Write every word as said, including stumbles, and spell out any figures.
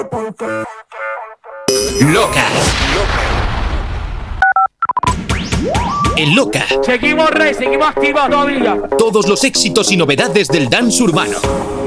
Loca. En Loca. Seguimos rey, seguimos activos todavía. Todos los éxitos y novedades del dance urbano.